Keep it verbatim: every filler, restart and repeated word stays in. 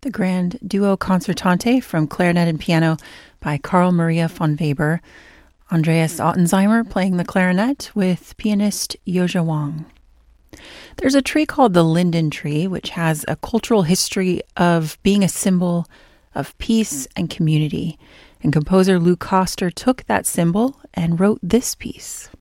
the Grand Duo Concertante from clarinet and piano by Carl Maria von Weber. Andreas Ottensheimer playing the clarinet with pianist Yoja Wang. There's a tree called the linden tree, which has a cultural history of being a symbol of peace and community. And composer Lou Koster took that symbol and wrote this piece.